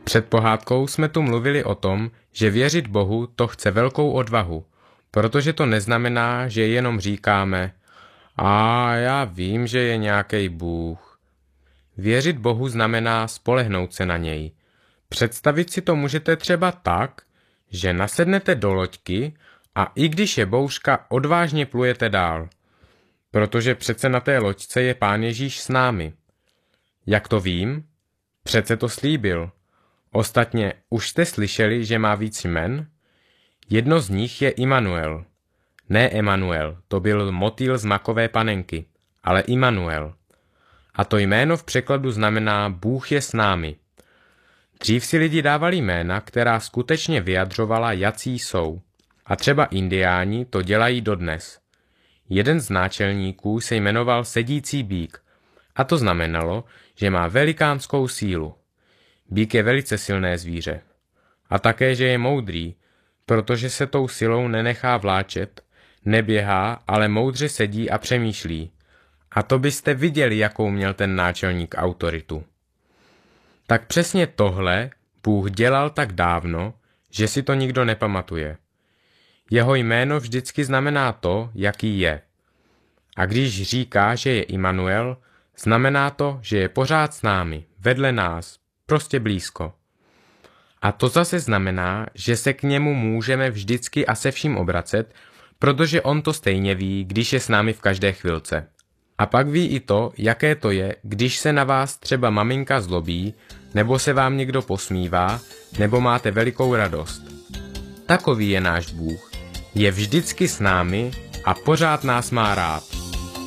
Před pohádkou jsme tu mluvili o tom, že věřit Bohu to chce velkou odvahu, protože to neznamená, že jenom říkáme a já vím, že je nějaký Bůh. Věřit Bohu znamená spolehnout se na něj. Představit si to můžete třeba tak, že nasednete do loďky a i když je bouřka, odvážně plujete dál. Protože přece na té loďce je Pán Ježíš s námi. Jak to vím? Přece to slíbil. Ostatně už jste slyšeli, že má víc jmen? Jedno z nich je Immanuel. Ne Emanuel, to byl motýl z makové panenky, ale Immanuel. A to jméno v překladu znamená Bůh je s námi. Dřív si lidi dávali jména, která skutečně vyjadřovala, jací jsou. A třeba indiáni to dělají dodnes. Jeden z náčelníků se jmenoval Sedící býk. A to znamenalo, že má velikánskou sílu. Býk je velice silné zvíře. A také, že je moudrý, protože se tou silou nenechá vláčet, neběhá, ale moudře sedí a přemýšlí. A to byste viděli, jakou měl ten náčelník autoritu. Tak přesně tohle Bůh dělal tak dávno, že si to nikdo nepamatuje. Jeho jméno vždycky znamená to, jaký je. A když říká, že je Immanuel, znamená to, že je pořád s námi, vedle nás, prostě blízko. A to zase znamená, že se k němu můžeme vždycky a se vším obracet, protože on to stejně ví, když je s námi v každé chvilce. A pak ví i to, jaké to je, když se na vás třeba maminka zlobí, nebo se vám někdo posmívá, nebo máte velikou radost. Takový je náš Bůh. Je vždycky s námi a pořád nás má rád.